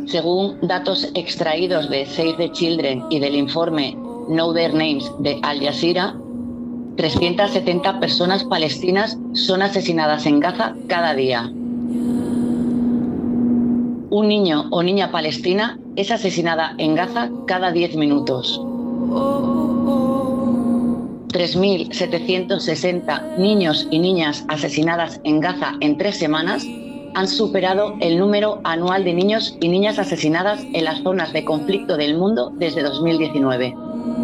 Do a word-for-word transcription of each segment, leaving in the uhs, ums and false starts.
Según datos extraídos de Save the Children y del informe Know Their Names de Al Jazeera, trescientas setenta personas palestinas son asesinadas en Gaza cada día. Un niño o niña palestina es asesinada en Gaza cada diez minutos. tres mil setecientos sesenta niños y niñas asesinadas en Gaza en tres semanas han superado el número anual de niños y niñas asesinadas en las zonas de conflicto del mundo desde dos mil diecinueve.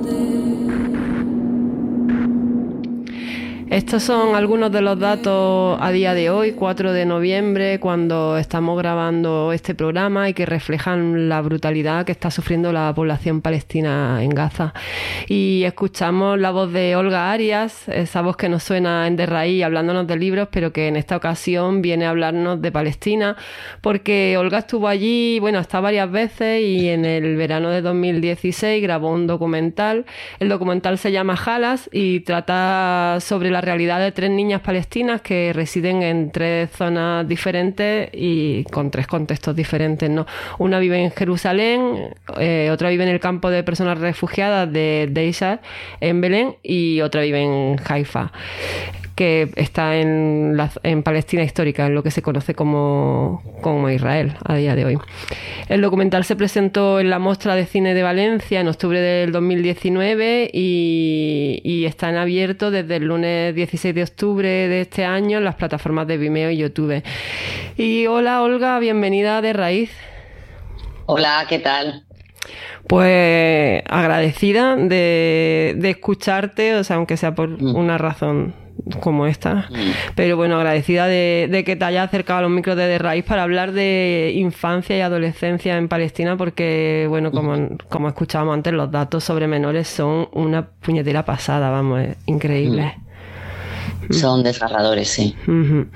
Estos son algunos de los datos a día de hoy, cuatro de noviembre, cuando estamos grabando este programa, y que reflejan la brutalidad que está sufriendo la población palestina en Gaza. Y escuchamos la voz de Olga Arias, esa voz que nos suena en De Raíz hablándonos de libros, pero que en esta ocasión viene a hablarnos de Palestina, porque Olga estuvo allí, bueno, está varias veces, y en el verano de dos mil dieciséis grabó un documental. El documental se llama Halas y trata sobre la la realidad de tres niñas palestinas que residen en tres zonas diferentes y con tres contextos diferentes, ¿no? Una vive en Jerusalén, eh, otra vive en el campo de personas refugiadas de Deisha en Belén, y otra vive en Haifa, que está en, la, en Palestina histórica, en lo que se conoce como, como Israel a día de hoy. El documental se presentó en la Mostra de Cine de Valencia en octubre del dos mil diecinueve y, y está en abierto desde el lunes dieciséis de octubre de este año en las plataformas de Vimeo y YouTube. Y hola Olga, bienvenida a De Raíz. Hola, ¿qué tal? Pues agradecida de, de escucharte, o sea, aunque sea por mm. una razón como esta, mm. pero bueno, agradecida de, de que te hayas acercado a los micros de De Raíz para hablar de infancia y adolescencia en Palestina, porque bueno, como, mm. como escuchábamos antes, los datos sobre menores son una puñetera pasada, vamos, es increíble. Mm. Son desgarradores, sí. Uh-huh.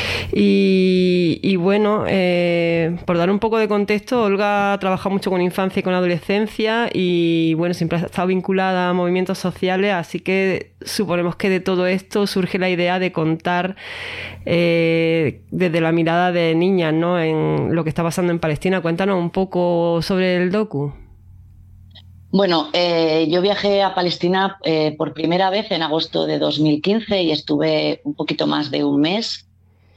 Y, y bueno, eh, por dar un poco de contexto, Olga ha trabajado mucho con infancia y con adolescencia y bueno, siempre ha estado vinculada a movimientos sociales, así que suponemos que de todo esto surge la idea de contar eh, desde la mirada de niñas, ¿no?, en lo que está pasando en Palestina. Cuéntanos un poco sobre el docu. Bueno, eh, yo viajé a Palestina eh, por primera vez en agosto de dos mil quince y estuve un poquito más de un mes.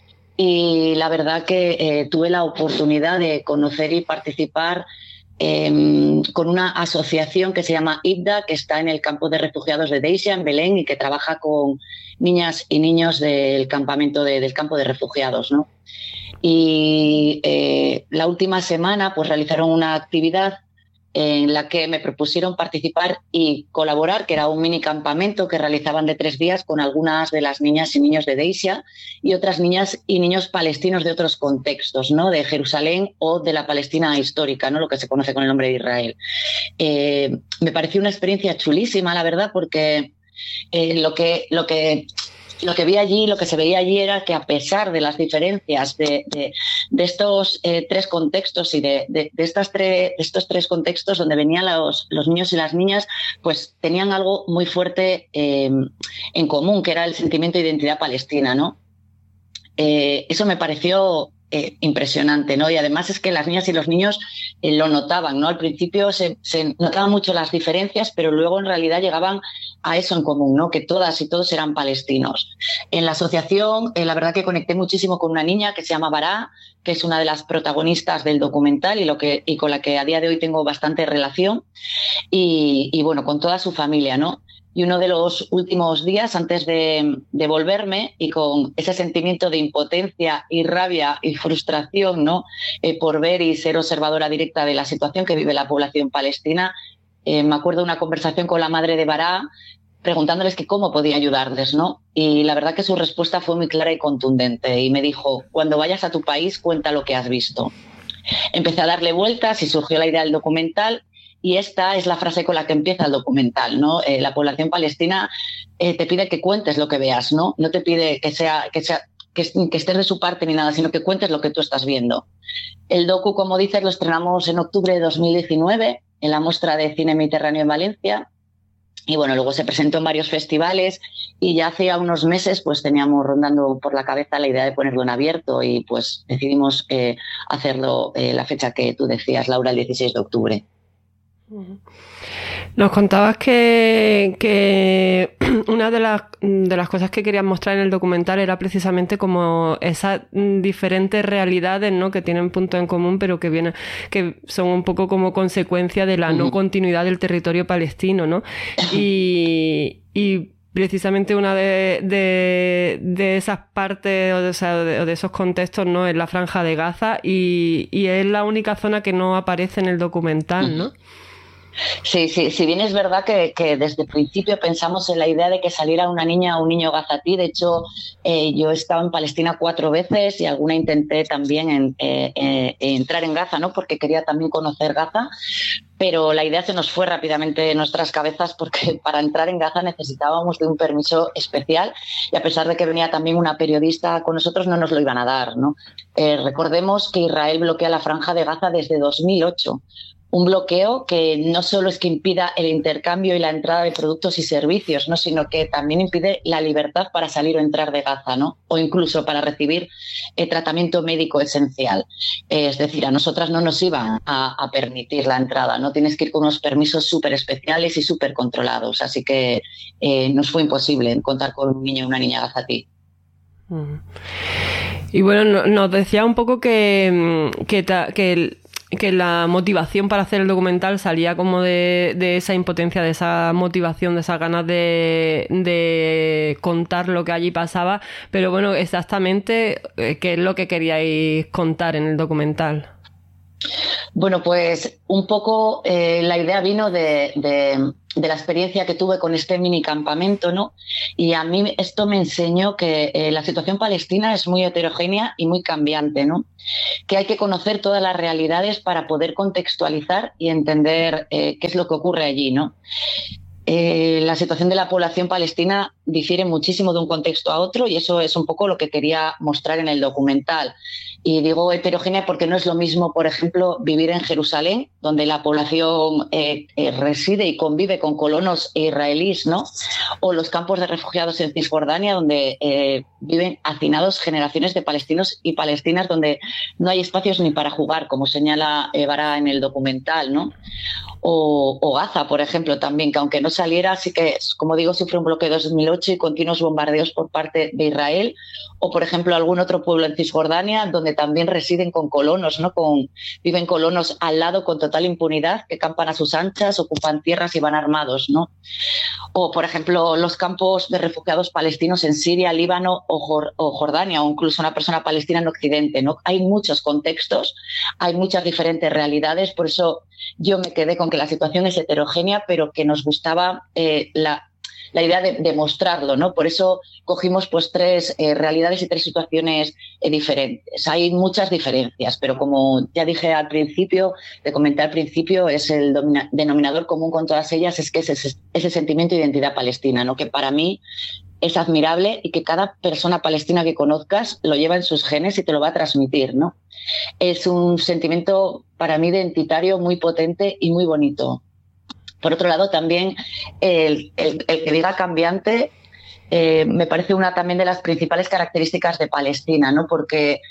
Y la verdad que eh, tuve la oportunidad de conocer y participar eh, con una asociación que se llama I B D A, que está en el campo de refugiados de Deisha, en Belén, y que trabaja con niñas y niños del campamento de, del campo de refugiados, ¿no? Y eh, la última semana pues realizaron una actividad en la que me propusieron participar y colaborar, que era un mini campamento que realizaban de tres días con algunas de las niñas y niños de Deisha y otras niñas y niños palestinos de otros contextos, ¿no?, de Jerusalén o de la Palestina histórica, ¿no?, lo que se conoce con el nombre de Israel. Eh, me pareció una experiencia chulísima, la verdad, porque eh, lo que... Lo que Lo que vi allí, lo que se veía allí era que a pesar de las diferencias de, de, de estos eh, tres contextos y de, de, de, estas tre, de estos tres contextos donde venían los, los niños y las niñas, pues tenían algo muy fuerte eh, en común, que era el sentimiento de identidad palestina, ¿no? Eh, eso me pareció eh, impresionante, ¿no? Y además es que las niñas y los niños eh, lo notaban, ¿no? Al principio se, se notaban mucho las diferencias, pero luego en realidad llegaban a eso en común, ¿no?, que todas y todos eran palestinos. En la asociación, eh, la verdad que conecté muchísimo con una niña que se llama Bará, que es una de las protagonistas del documental y, lo que, y con la que a día de hoy tengo bastante relación, y, y bueno, con toda su familia, ¿no? Y uno de los últimos días antes de, de volverme, y con ese sentimiento de impotencia y rabia y frustración, ¿no?, eh, por ver y ser observadora directa de la situación que vive la población palestina, eh, me acuerdo de una conversación con la madre de Bará preguntándoles que cómo podía ayudarles, ¿no? Y la verdad que su respuesta fue muy clara y contundente y me dijo: cuando vayas a tu país, cuenta lo que has visto. Empecé a darle vueltas y surgió la idea del documental. Y esta es la frase con la que empieza el documental, ¿no? Eh, la población palestina eh, te pide que cuentes lo que veas, ¿no? No te pide que sea, que sea que, que estés de su parte ni nada, sino que cuentes lo que tú estás viendo. El docu, como dices, lo estrenamos en octubre de dos mil diecinueve en la Mostra de Cine Mediterráneo en Valencia. Y bueno, luego se presentó en varios festivales y ya hace unos meses pues teníamos rondando por la cabeza la idea de ponerlo en abierto y pues decidimos eh, hacerlo eh, la fecha que tú decías, Laura, el dieciséis de octubre. Nos contabas que, que una de las, de las cosas que querías mostrar en el documental era precisamente como esas diferentes realidades, ¿no?, que tienen puntos en común, pero que vienen, que son un poco como consecuencia de la uh-huh. no continuidad del territorio palestino, ¿no? Y, y precisamente una de, de, de esas partes o de, o sea, de, de esos contextos, ¿no?, es la Franja de Gaza y, y es la única zona que no aparece en el documental, ¿no? Uh-huh. Sí, sí, si bien es verdad que, que desde el principio pensamos en la idea de que saliera una niña o un niño gazatí. De hecho, eh, yo he estado en Palestina cuatro veces y alguna intenté también en, eh, eh, entrar en Gaza, ¿no?, porque quería también conocer Gaza, pero la idea se nos fue rápidamente de nuestras cabezas porque para entrar en Gaza necesitábamos de un permiso especial y a pesar de que venía también una periodista con nosotros no nos lo iban a dar, ¿no? Eh, recordemos que Israel bloquea la Franja de Gaza desde dos mil ocho. Un bloqueo que no solo es que impida el intercambio y la entrada de productos y servicios, ¿no?, sino que también impide la libertad para salir o entrar de Gaza, ¿no?, o incluso para recibir eh, tratamiento médico esencial. Eh, es decir, a nosotras no nos iban a, a permitir la entrada, ¿no? Tienes que ir con unos permisos súper especiales y súper controlados. Así que eh, nos fue imposible contar con un niño o una niña gazatí. Y bueno, nos decía un poco que, que, que el que la motivación para hacer el documental salía como de, de esa impotencia, de esa motivación, de esas ganas de, de contar lo que allí pasaba, pero bueno, exactamente, ¿qué es lo que queríais contar en el documental? Bueno, pues un poco eh, la idea vino de, de, de la experiencia que tuve con este mini campamento, ¿no? Y a mí esto me enseñó que eh, la situación palestina es muy heterogénea y muy cambiante, ¿no? Que hay que conocer todas las realidades para poder contextualizar y entender eh, qué es lo que ocurre allí, ¿no? Eh, la situación de la población palestina difiere muchísimo de un contexto a otro y eso es un poco lo que quería mostrar en el documental. Y digo heterogénea porque no es lo mismo, por ejemplo, vivir en Jerusalén, donde la población eh, eh, reside y convive con colonos israelíes, ¿no? O los campos de refugiados en Cisjordania, donde eh, viven hacinados generaciones de palestinos y palestinas, donde no hay espacios ni para jugar, como señala Evara en el documental, ¿no? O, o Gaza, por ejemplo, también, que aunque no saliera, sí que, como digo, sufre un bloqueo de dos mil ocho y continuos bombardeos por parte de Israel, o, por ejemplo, algún otro pueblo en Cisjordania, donde también residen con colonos, ¿no? Con, viven colonos al lado con total impunidad, que campan a sus anchas, ocupan tierras y van armados, ¿no? O, por ejemplo, los campos de refugiados palestinos en Siria, Líbano o, Jor- o Jordania, o incluso una persona palestina en Occidente, ¿no? Hay muchos contextos, hay muchas diferentes realidades, por eso yo me quedé con que la situación es heterogénea, pero que nos gustaba eh, la, la idea de, de mostrarlo, ¿no? Por eso cogimos pues tres eh, realidades y tres situaciones eh, diferentes. Hay muchas diferencias, pero como ya dije al principio, te comenté al principio, es el domina- denominador común con todas ellas, es que es ese, ese sentimiento de identidad palestina, ¿no? Que para mí es admirable y que cada persona palestina que conozcas lo lleva en sus genes y te lo va a transmitir, ¿no? Es un sentimiento para mí identitario muy potente y muy bonito. Por otro lado, también el, el, el que diga cambiante eh, me parece una también de las principales características de Palestina, ¿no? Porque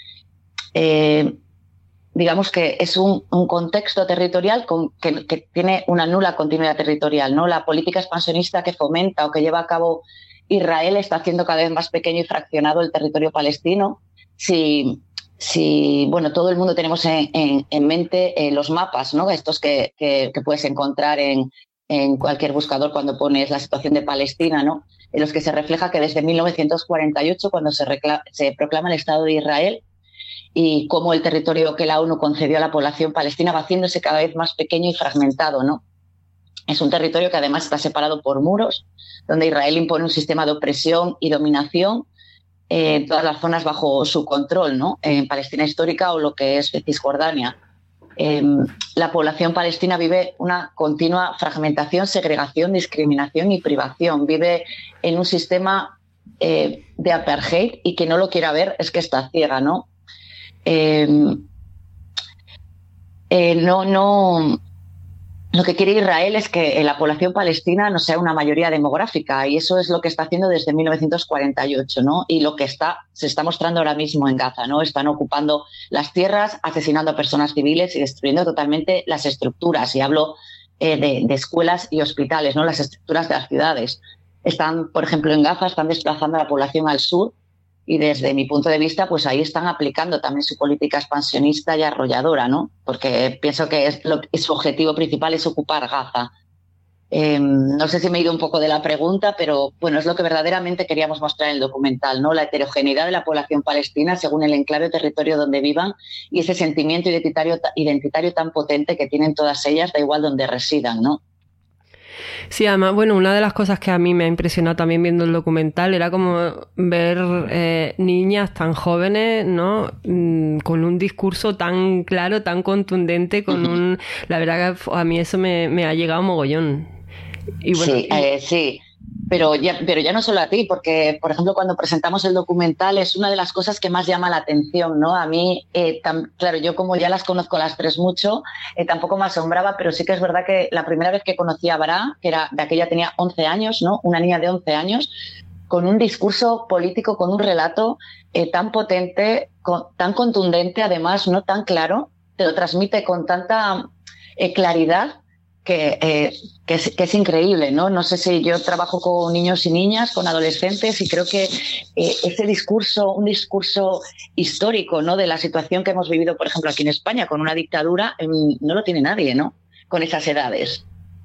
eh, digamos que es un, un contexto territorial con, que, que tiene una nula continuidad territorial, ¿no? La política expansionista que fomenta o que lleva a cabo Israel está haciendo cada vez más pequeño y fraccionado el territorio palestino. Si, si bueno, todo el mundo tenemos en, en, en mente eh, los mapas, ¿no? Estos que, que, que puedes encontrar en, en cualquier buscador cuando pones la situación de Palestina, ¿no? En los que se refleja que desde mil novecientos cuarenta y ocho, cuando se, recla- se proclama el Estado de Israel, y cómo el territorio que la ONU concedió a la población palestina va haciéndose cada vez más pequeño y fragmentado, ¿no? Es un territorio que además está separado por muros, donde Israel impone un sistema de opresión y dominación eh, en todas las zonas bajo su control, ¿no? En Palestina histórica o lo que es Cisjordania. Eh, la población palestina vive una continua fragmentación, segregación, discriminación y privación. Vive en un sistema eh, de apartheid y que no lo quiera ver es que está ciega, ¿no? Eh, eh, no, no... Lo que quiere Israel es que la población palestina no sea una mayoría demográfica, y eso es lo que está haciendo desde mil novecientos cuarenta y ocho, ¿no? Y lo que está, se está mostrando ahora mismo en Gaza, ¿no? Están ocupando las tierras, asesinando a personas civiles y destruyendo totalmente las estructuras. Y hablo eh, de, de escuelas y hospitales, ¿no? Las estructuras de las ciudades. Están, por ejemplo, en Gaza, están desplazando a la población al sur, y desde mi punto de vista, pues ahí están aplicando también su política expansionista y arrolladora, ¿no? Porque pienso que es lo, su objetivo principal es ocupar Gaza. Eh, no sé si me he ido un poco de la pregunta, pero bueno, es lo que verdaderamente queríamos mostrar en el documental, ¿no? La heterogeneidad de la población palestina según el enclave o territorio donde vivan, y ese sentimiento identitario, identitario tan potente que tienen todas ellas, da igual donde residan, ¿no? Sí, además, bueno, una de las cosas que a mí me ha impresionado también viendo el documental era como ver eh, niñas tan jóvenes, ¿no? Mm, con un discurso tan claro, tan contundente, con un... La verdad que a mí eso me, me ha llegado mogollón. Y bueno, sí, eh, sí. Pero ya, pero ya no solo a ti, porque, por ejemplo, cuando presentamos el documental es una de las cosas que más llama la atención, ¿no? A mí, eh, tan, claro, yo como ya las conozco las tres mucho, eh, tampoco me asombraba, pero sí que es verdad que la primera vez que conocí a Bará, que era de aquella tenía once años, ¿no? Una niña de once años, con un discurso político, con un relato eh, tan potente, con, tan contundente, además, no tan claro, te lo transmite con tanta eh, claridad, Que, eh, que, es, que es increíble, ¿no? No sé si yo trabajo con niños y niñas, con adolescentes, y creo que eh, ese discurso, un discurso histórico, ¿no? De la situación que hemos vivido, por ejemplo, aquí en España, con una dictadura, eh, no lo tiene nadie, ¿no? Con esas edades.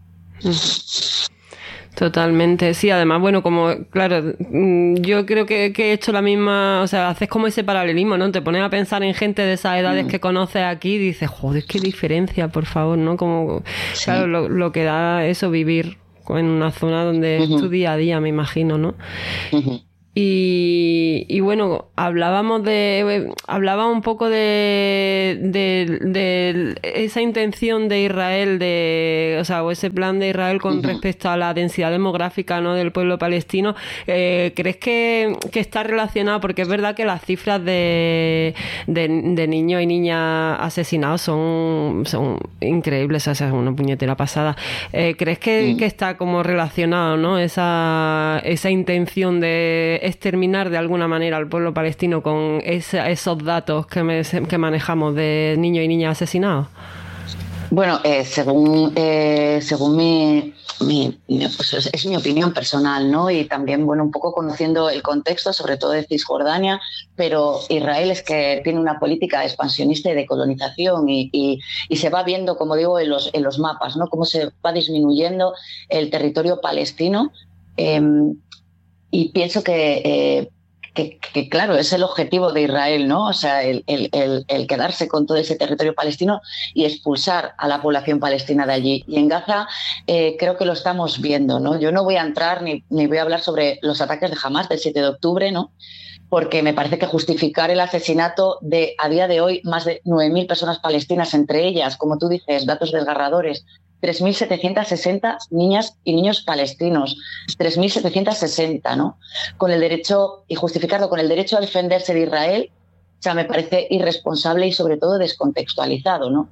Totalmente, sí, además, bueno, como, claro, yo creo que, que he hecho la misma, o sea, haces como ese paralelismo, ¿no? Te pones a pensar en gente de esas edades mm. que conoces aquí y dices, joder, qué diferencia, por favor, ¿no? Como, sí. Claro, lo, lo que da eso, vivir en una zona donde uh-huh. es tu día a día, me imagino, ¿no? Uh-huh. Y, y bueno, hablábamos de hablaba un poco de, de, de esa intención de Israel, de, o sea, o ese plan de Israel con uh-huh. respecto a la densidad demográfica, ¿no? del pueblo palestino. Eh, ¿Crees que, que está relacionado? Porque es verdad que las cifras de, de, de niños y niñas asesinados son, son increíbles, o sea, es una puñetera pasada. Eh, ¿Crees que, uh-huh. que está como relacionado, ¿no? esa, esa intención de exterminar de alguna manera al pueblo palestino con ese, esos datos que, me, que manejamos de niños y niñas asesinados? Bueno, eh, según eh, según mi, mi, mi pues es, es mi opinión personal, ¿no? Y también, bueno, un poco conociendo el contexto, sobre todo de Cisjordania, pero Israel es que tiene una política expansionista y de colonización, y, y, y se va viendo, como digo, en los, en los mapas, ¿no? Cómo se va disminuyendo el territorio palestino. Eh, Y pienso que, eh, que, que, claro, es el objetivo de Israel, ¿no? O sea, el, el, el, el quedarse con todo ese territorio palestino y expulsar a la población palestina de allí. Y en Gaza eh, creo que lo estamos viendo, ¿no? Yo no voy a entrar ni, ni voy a hablar sobre los ataques de Hamás del siete de octubre, ¿no? Porque me parece que justificar el asesinato de, a día de hoy, más de nueve mil personas palestinas, entre ellas, como tú dices, datos desgarradores, tres mil setecientas sesenta niñas y niños palestinos, tres mil setecientas sesenta, ¿no? Con el derecho, y justificarlo con el derecho a defenderse de Israel, o sea, me parece irresponsable y sobre todo descontextualizado, ¿no?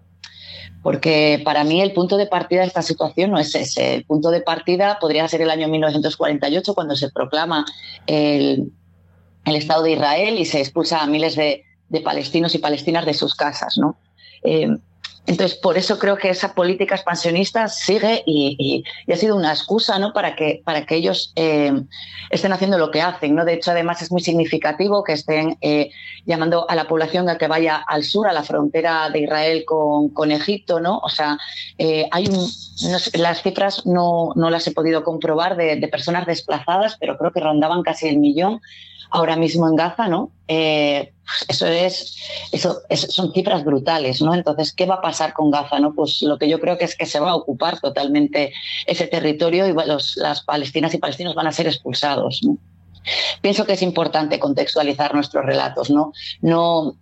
Porque para mí el punto de partida de esta situación no es ese. El punto de partida podría ser el año mil novecientos cuarenta y ocho, cuando se proclama el, el Estado de Israel y se expulsa a miles de, de palestinos y palestinas de sus casas, ¿no? Eh, Entonces, por eso creo que esa política expansionista sigue y, y, y ha sido una excusa, ¿no? para que, para que ellos eh, estén haciendo lo que hacen, ¿no? De hecho, además, es muy significativo que estén eh, llamando a la población a que vaya al sur, a la frontera de Israel con, con Egipto, ¿no? O sea, eh, hay un, no sé, las cifras no, no las he podido comprobar de, de personas desplazadas, pero creo que rondaban casi el millón ahora mismo en Gaza, ¿no? Eh, eso es, eso es, son cifras brutales, ¿no? Entonces, ¿qué va a pasar con Gaza, no? Pues lo que yo creo que es que se va a ocupar totalmente ese territorio y los, las palestinas y palestinos van a ser expulsados, ¿no? Pienso que es importante contextualizar nuestros relatos, ¿no? No,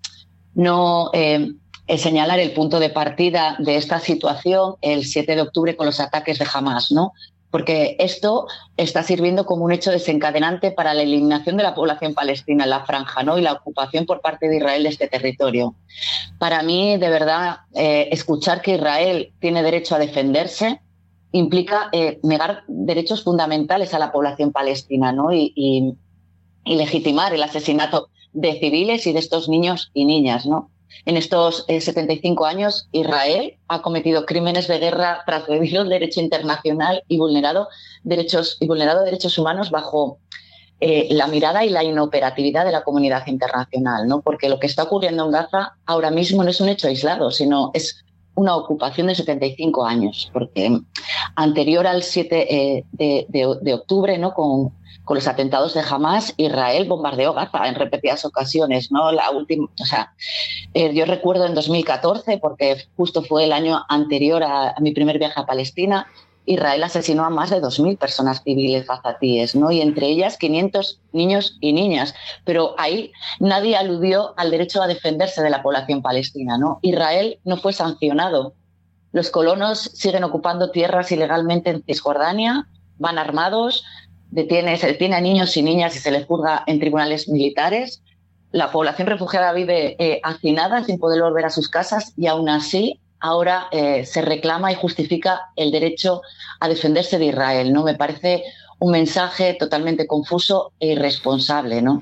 no eh, señalar el punto de partida de esta situación el siete de octubre con los ataques de Hamás, ¿no? porque esto está sirviendo como un hecho desencadenante para la eliminación de la población palestina en la franja, ¿no? Y la ocupación por parte de Israel de este territorio. Para mí, de verdad, eh, escuchar que Israel tiene derecho a defenderse implica eh, negar derechos fundamentales a la población palestina, ¿no? Y, y, y legitimar el asesinato de civiles y de estos niños y niñas, ¿no? En estos eh, setenta y cinco años, Israel ha cometido crímenes de guerra, transgredido el derecho internacional y vulnerado derechos, y vulnerado derechos humanos bajo eh, la mirada y la inoperatividad de la comunidad internacional, ¿no? Porque lo que está ocurriendo en Gaza ahora mismo no es un hecho aislado, sino es una ocupación de setenta y cinco años, porque anterior al siete eh, de, de, de octubre, ¿no? con, con los atentados de Hamas, Israel bombardeó Gaza en repetidas ocasiones, ¿no? La última, o sea, eh, yo recuerdo en dos mil catorce, porque justo fue el año anterior a, a mi primer viaje a Palestina, Israel asesinó a más de dos mil personas civiles gazatíes, ¿no? Y entre ellas quinientos niños y niñas. Pero ahí nadie aludió al derecho a defenderse de la población palestina, ¿no? Israel no fue sancionado. Los colonos siguen ocupando tierras ilegalmente en Cisjordania, van armados, detiene, se detiene a niños y niñas y se les juzga en tribunales militares. La población refugiada vive eh, hacinada sin poder volver a sus casas y aún así ahora eh, se reclama y justifica el derecho a defenderse de Israel, ¿no? Me parece un mensaje totalmente confuso e irresponsable, ¿no?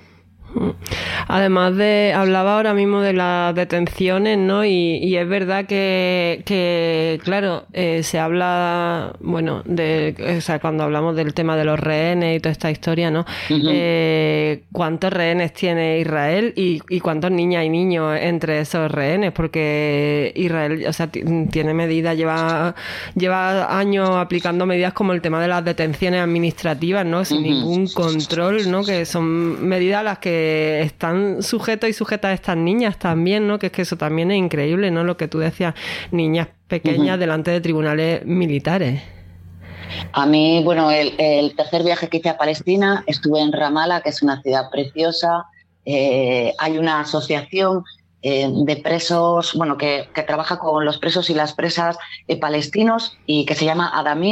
Además de, hablaba ahora mismo de las detenciones, ¿no? Y, y es verdad que, que claro, eh, se habla, bueno, de, o sea, cuando hablamos del tema de los rehenes y toda esta historia, ¿no? Uh-huh. Eh, ¿cuántos rehenes tiene Israel y, y cuántos niñas y niños entre esos rehenes? Porque Israel, o sea, t- tiene medidas, lleva, lleva años aplicando medidas como el tema de las detenciones administrativas, ¿no? Sin uh-huh. ningún control, ¿no? Que son medidas a las que están sujetos y sujetas estas niñas también, ¿no? Que es que eso también es increíble, ¿no? Lo que tú decías, niñas pequeñas uh-huh. delante de tribunales militares. A mí, bueno, el, el tercer viaje que hice a Palestina, estuve en Ramallah, que es una ciudad preciosa. Eh, hay una asociación eh, de presos, bueno, que, que trabaja con los presos y las presas eh, palestinos y que se llama Adamir.